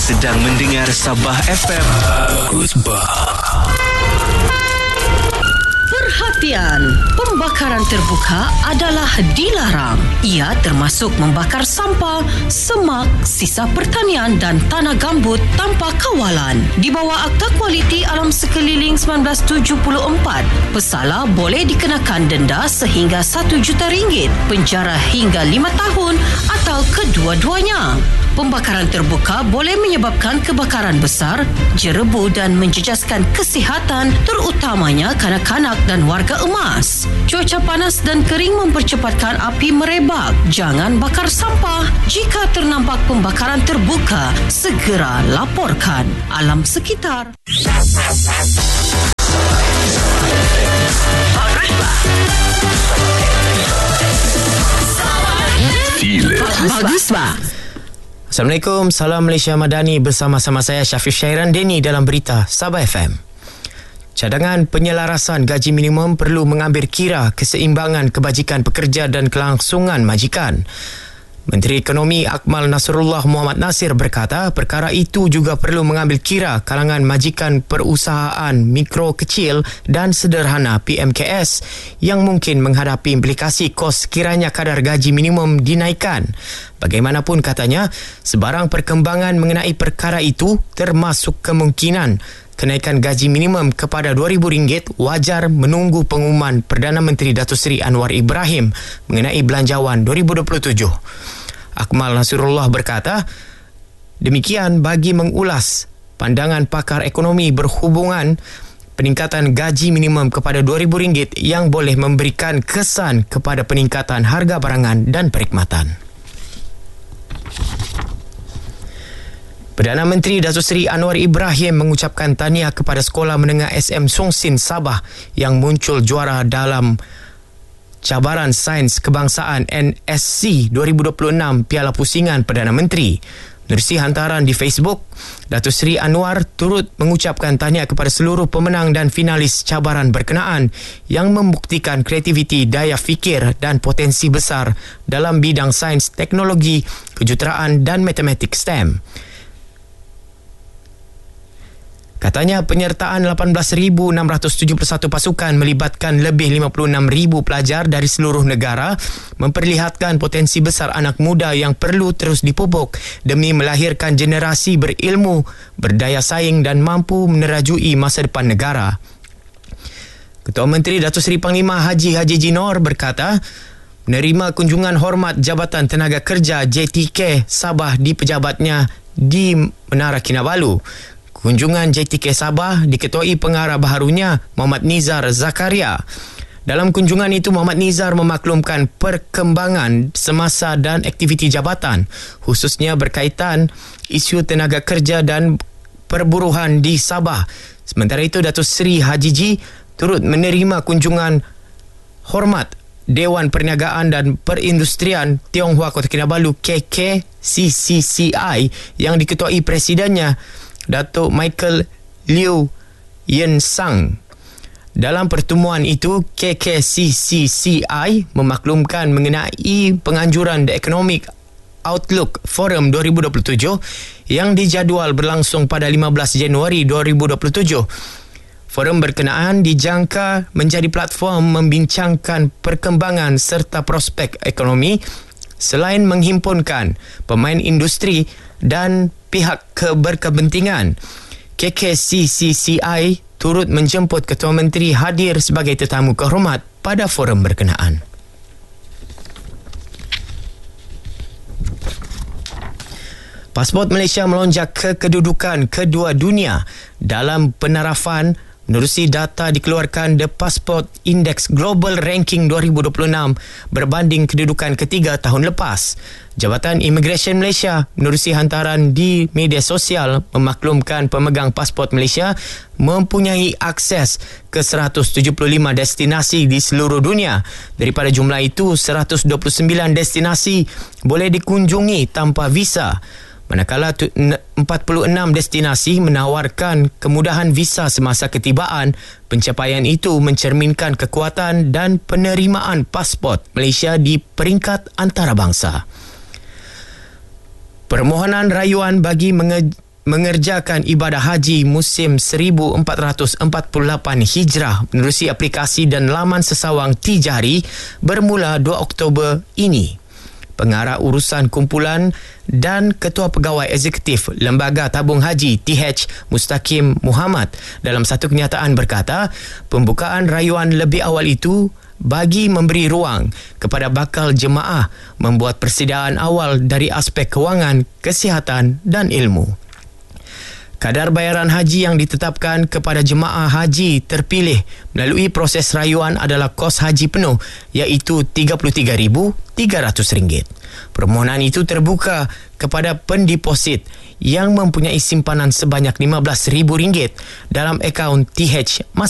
sedang mendengar Sabah FM. Perhatian, pembakaran terbuka adalah dilarang. Ia termasuk membakar sampah, semak, sisa pertanian dan tanah gambut tanpa kawalan. Di bawah Akta Kualiti Alam Sekeliling 1974, pesalah boleh dikenakan denda sehingga RM1 juta, penjara hingga 5 tahun atau kedua-duanya. Pembakaran terbuka boleh menyebabkan kebakaran besar, jerebu dan menjejaskan kesihatan, terutamanya kanak-kanak dan warga emas. Cuaca panas dan kering mempercepatkan api merebak. Jangan bakar sampah. Jika ternampak pembakaran terbuka, segera laporkan alam sekitar. Baguslah. Assalamualaikum, salam Malaysia Madani, bersama-sama saya Syafiq Syairan Deni dalam berita Sabah FM. Cadangan penyelarasan gaji minimum perlu mengambil kira keseimbangan kebajikan pekerja dan kelangsungan majikan. Menteri Ekonomi Akmal Nasrullah Muhammad Nasir berkata perkara itu juga perlu mengambil kira kalangan majikan perusahaan mikro kecil dan sederhana PMKS yang mungkin menghadapi implikasi kos kiranya kadar gaji minimum dinaikkan. Bagaimanapun katanya, sebarang perkembangan mengenai perkara itu termasuk kemungkinan kenaikan gaji minimum kepada RM2,000 wajar menunggu pengumuman Perdana Menteri Datuk Seri Anwar Ibrahim mengenai Belanjawan 2027. Akmal Nasrullah berkata, demikian bagi mengulas pandangan pakar ekonomi berhubungan peningkatan gaji minimum kepada RM2,000 yang boleh memberikan kesan kepada peningkatan harga barangan dan perkhidmatan. Perdana Menteri Datuk Seri Anwar Ibrahim mengucapkan tahniah kepada Sekolah Menengah SM Songsin Sabah yang muncul juara dalam Cabaran Sains Kebangsaan NSC 2026 Piala Pusingan Perdana Menteri. Menerusi hantaran di Facebook, Datuk Seri Anwar turut mengucapkan tahniah kepada seluruh pemenang dan finalis cabaran berkenaan yang membuktikan kreativiti, daya fikir dan potensi besar dalam bidang sains, teknologi, kejuruteraan dan matematik STEM. Katanya penyertaan 18,671 pasukan melibatkan lebih 56,000 pelajar dari seluruh negara memperlihatkan potensi besar anak muda yang perlu terus dipupuk demi melahirkan generasi berilmu, berdaya saing dan mampu menerajui masa depan negara. Ketua Menteri Datuk Seri Panglima Haji Jinor berkata, menerima kunjungan hormat Jabatan Tenaga Kerja JTK Sabah di pejabatnya di Menara Kinabalu. Kunjungan JTK Sabah diketuai pengarah baharunya Muhammad Nizar Zakaria. Dalam kunjungan itu, Muhammad Nizar memaklumkan perkembangan semasa dan aktiviti jabatan, khususnya berkaitan isu tenaga kerja dan perburuhan di Sabah. Sementara itu, Datuk Seri Haji Ji turut menerima kunjungan hormat Dewan Perniagaan dan Perindustrian Tionghoa Kota Kinabalu KKCCCI yang diketuai Presidennya Datuk Michael Liu Yen Sang. Dalam pertemuan itu, KKCCCI memaklumkan mengenai penganjuran The Economic Outlook Forum 2027 yang dijadual berlangsung pada 15 Januari 2027. Forum berkenaan dijangka menjadi platform membincangkan perkembangan serta prospek ekonomi selain menghimpunkan pemain industri dan pihak berkepentingan. KKCCCI turut menjemput Ketua Menteri hadir sebagai tetamu kehormat pada forum berkenaan. Pasport Malaysia melonjak ke kedudukan kedua dunia dalam penarafan menerusi data dikeluarkan The Passport Index Global Ranking 2026 berbanding kedudukan ketiga tahun lepas. Jabatan Imigresen Malaysia menerusi hantaran di media sosial memaklumkan pemegang pasport Malaysia mempunyai akses ke 175 destinasi di seluruh dunia. Daripada jumlah itu, 129 destinasi boleh dikunjungi tanpa visa. Manakala 46 destinasi menawarkan kemudahan visa semasa ketibaan. Pencapaian itu mencerminkan kekuatan dan penerimaan pasport Malaysia di peringkat antarabangsa. Permohonan rayuan bagi mengerjakan ibadah haji musim 1448 Hijrah menerusi aplikasi dan laman sesawang Tijari bermula 2 Oktober ini. Pengarah urusan kumpulan dan Ketua Pegawai Eksekutif Lembaga Tabung Haji TH Mustaqim Muhammad dalam satu kenyataan berkata, pembukaan rayuan lebih awal itu bagi memberi ruang kepada bakal jemaah membuat persediaan awal dari aspek kewangan, kesihatan dan ilmu. Kadar bayaran haji yang ditetapkan kepada jemaah haji terpilih melalui proses rayuan adalah kos haji penuh iaitu RM33,300. Permohonan itu terbuka kepada pendeposit yang mempunyai simpanan sebanyak RM15,000 dalam akaun TH